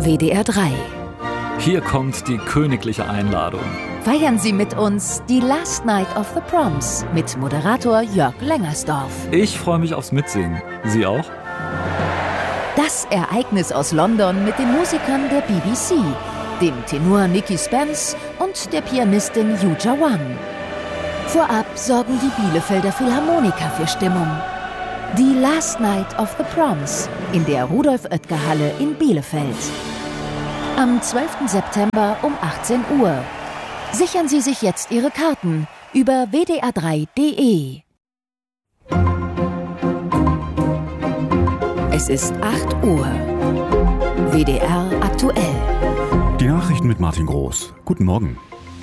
WDR 3. Hier kommt die königliche Einladung. Feiern Sie mit uns die Last Night of the Proms mit Moderator Jörg Lengersdorf. Ich freue mich aufs Mitsingen. Sie auch? Das Ereignis aus London mit den Musikern der BBC, dem Tenor Nicky Spence und der Pianistin Yuja Wang. Vorab sorgen die Bielefelder Philharmoniker für Stimmung. Die Last Night of the Proms in der Rudolf-Oetker-Halle in Bielefeld. Am 12. September um 18 Uhr. Sichern Sie sich jetzt Ihre Karten über wdr3.de. Es ist 8 Uhr. WDR aktuell. Die Nachrichten mit Martin Groß. Guten Morgen.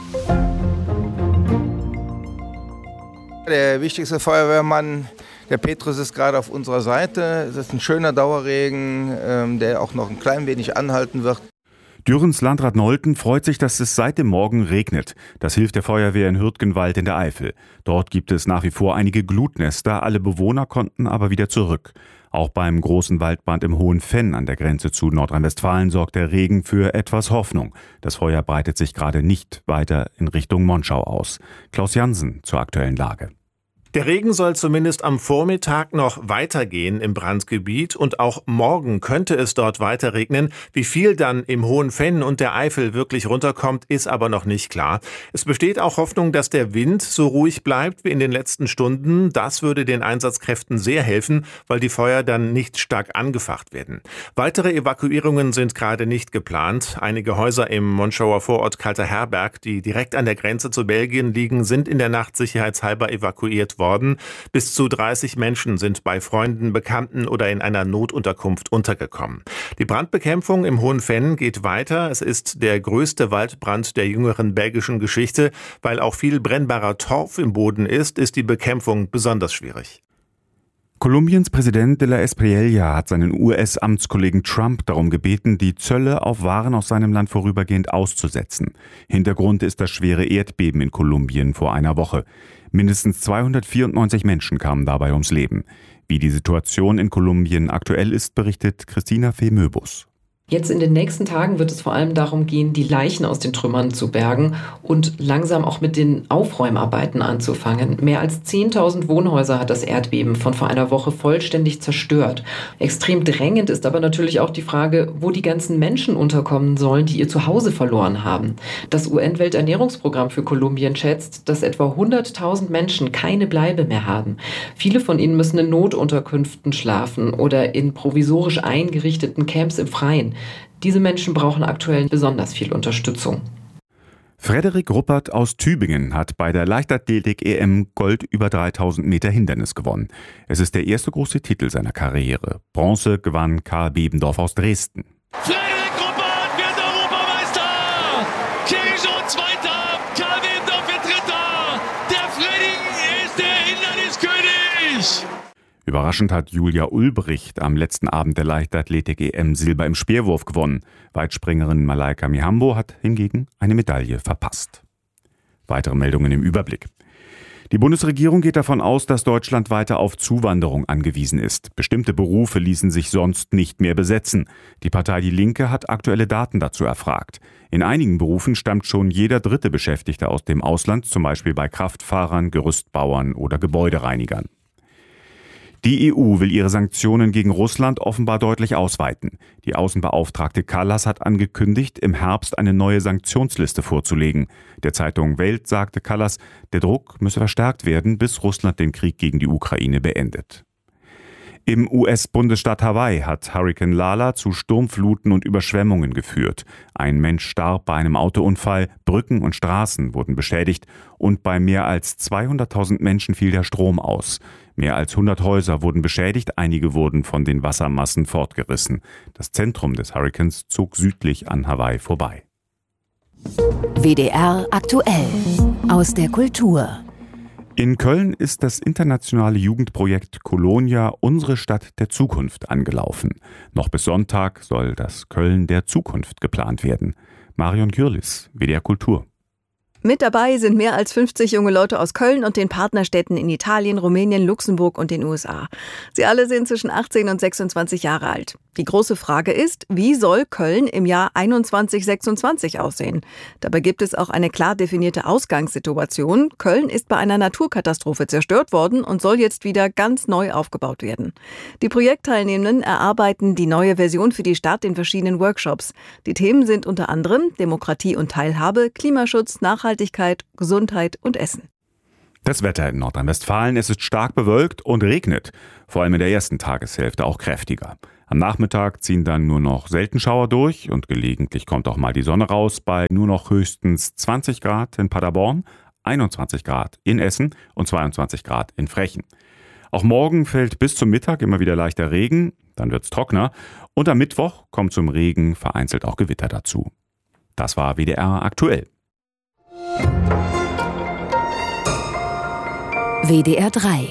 Der wichtigste Feuerwehrmann, der Petrus, ist gerade auf unserer Seite. Es ist ein schöner Dauerregen, der auch noch ein klein wenig anhalten wird. Dürrens Landrat Nolten freut sich, dass es seit dem Morgen regnet. Das hilft der Feuerwehr in Hürtgenwald in der Eifel. Dort gibt es nach wie vor einige Glutnester, alle Bewohner konnten aber wieder zurück. Auch beim großen Waldbrand im Hohenfenn an der Grenze zu Nordrhein-Westfalen sorgt der Regen für etwas Hoffnung. Das Feuer breitet sich gerade nicht weiter in Richtung Monschau aus. Klaus Jansen zur aktuellen Lage. Der Regen soll zumindest am Vormittag noch weitergehen im Brandgebiet und auch morgen könnte es dort weiter regnen. Wie viel dann im Hohenfenn und der Eifel wirklich runterkommt, ist aber noch nicht klar. Es besteht auch Hoffnung, dass der Wind so ruhig bleibt wie in den letzten Stunden. Das würde den Einsatzkräften sehr helfen, weil die Feuer dann nicht stark angefacht werden. Weitere Evakuierungen sind gerade nicht geplant. Einige Häuser im Monschauer Vorort Kalterherberg, die direkt an der Grenze zu Belgien liegen, sind in der Nacht sicherheitshalber evakuiert worden. Bis zu 30 Menschen sind bei Freunden, Bekannten oder in einer Notunterkunft untergekommen. Die Brandbekämpfung im Hohenfenn geht weiter. Es ist der größte Waldbrand der jüngeren belgischen Geschichte. Weil auch viel brennbarer Torf im Boden ist die Bekämpfung besonders schwierig. Kolumbiens Präsident de la Espriella hat seinen US-Amtskollegen Trump darum gebeten, die Zölle auf Waren aus seinem Land vorübergehend auszusetzen. Hintergrund ist das schwere Erdbeben in Kolumbien vor einer Woche. Mindestens 294 Menschen kamen dabei ums Leben. Wie die Situation in Kolumbien aktuell ist, berichtet Christina Fee-Möbus. Jetzt in den nächsten Tagen wird es vor allem darum gehen, die Leichen aus den Trümmern zu bergen und langsam auch mit den Aufräumarbeiten anzufangen. Mehr als 10.000 Wohnhäuser hat das Erdbeben von vor einer Woche vollständig zerstört. Extrem drängend ist aber natürlich auch die Frage, wo die ganzen Menschen unterkommen sollen, die ihr Zuhause verloren haben. Das UN-Welternährungsprogramm für Kolumbien schätzt, dass etwa 100.000 Menschen keine Bleibe mehr haben. Viele von ihnen müssen in Notunterkünften schlafen oder in provisorisch eingerichteten Camps im Freien. Diese Menschen brauchen aktuell besonders viel Unterstützung. Frederik Ruppert aus Tübingen hat bei der Leichtathletik-EM Gold über 3000 Meter Hindernis gewonnen. Es ist der erste große Titel seiner Karriere. Bronze gewann Karl Bebendorf aus Dresden. Frederik Ruppert wird Europameister! Kirichon Zweiter, Karl Bebendorf wird Dritter! Der Freddy ist der Hinderniskönig! Überraschend hat Julia Ulbricht am letzten Abend der Leichtathletik-EM Silber im Speerwurf gewonnen. Weitspringerin Malaika Mihambo hat hingegen eine Medaille verpasst. Weitere Meldungen im Überblick. Die Bundesregierung geht davon aus, dass Deutschland weiter auf Zuwanderung angewiesen ist. Bestimmte Berufe ließen sich sonst nicht mehr besetzen. Die Partei Die Linke hat aktuelle Daten dazu erfragt. In einigen Berufen stammt schon jeder dritte Beschäftigte aus dem Ausland, zum Beispiel bei Kraftfahrern, Gerüstbauern oder Gebäudereinigern. Die EU will ihre Sanktionen gegen Russland offenbar deutlich ausweiten. Die Außenbeauftragte Kallas hat angekündigt, im Herbst eine neue Sanktionsliste vorzulegen. Der Zeitung Welt sagte Kallas, der Druck müsse verstärkt werden, bis Russland den Krieg gegen die Ukraine beendet. Im US-Bundesstaat Hawaii hat Hurrikan Lala zu Sturmfluten und Überschwemmungen geführt. Ein Mensch starb bei einem Autounfall, Brücken und Straßen wurden beschädigt und bei mehr als 200.000 Menschen fiel der Strom aus. Mehr als 100 Häuser wurden beschädigt, einige wurden von den Wassermassen fortgerissen. Das Zentrum des Hurrikans zog südlich an Hawaii vorbei. WDR aktuell aus der Kultur. In Köln ist das internationale Jugendprojekt Kolonia Unsere Stadt der Zukunft angelaufen. Noch bis Sonntag soll das Köln der Zukunft geplant werden. Marion Gürlis, WDR Kultur. Mit dabei sind mehr als 50 junge Leute aus Köln und den Partnerstädten in Italien, Rumänien, Luxemburg und den USA. Sie alle sind zwischen 18 und 26 Jahre alt. Die große Frage ist, wie soll Köln im Jahr 2126 aussehen? Dabei gibt es auch eine klar definierte Ausgangssituation. Köln ist bei einer Naturkatastrophe zerstört worden und soll jetzt wieder ganz neu aufgebaut werden. Die Projektteilnehmenden erarbeiten die neue Version für die Stadt in verschiedenen Workshops. Die Themen sind unter anderem Demokratie und Teilhabe, Klimaschutz, Nachhaltigkeit, Gesundheit und Essen. Das Wetter in Nordrhein-Westfalen, es ist stark bewölkt und regnet. Vor allem in der ersten Tageshälfte auch kräftiger. Am Nachmittag ziehen dann nur noch selten Schauer durch und gelegentlich kommt auch mal die Sonne raus bei nur noch höchstens 20 Grad in Paderborn, 21 Grad in Essen und 22 Grad in Frechen. Auch morgen fällt bis zum Mittag immer wieder leichter Regen, dann wird's trockener und am Mittwoch kommt zum Regen vereinzelt auch Gewitter dazu. Das war WDR aktuell. WDR 3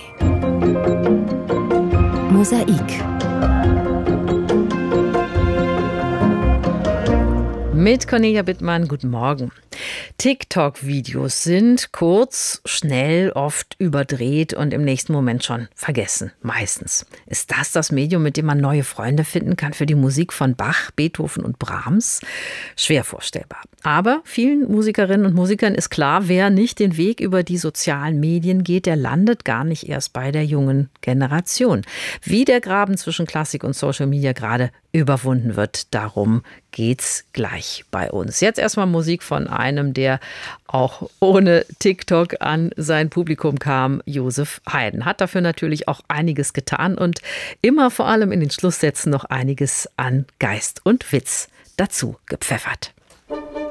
Mosaik mit Cornelia Bittmann, guten Morgen. TikTok-Videos sind kurz, schnell, oft überdreht und im nächsten Moment schon vergessen, meistens. Ist das Medium, mit dem man neue Freunde finden kann für die Musik von Bach, Beethoven und Brahms? Schwer vorstellbar. Aber vielen Musikerinnen und Musikern ist klar, wer nicht den Weg über die sozialen Medien geht, der landet gar nicht erst bei der jungen Generation. Wie der Graben zwischen Klassik und Social Media gerade überwunden wird, darum geht's gleich bei uns. Jetzt erstmal Musik von einem, der auch ohne TikTok an sein Publikum kam, Joseph Haydn. Hat dafür natürlich auch einiges getan und immer vor allem in den Schlusssätzen noch einiges an Geist und Witz dazu gepfeffert.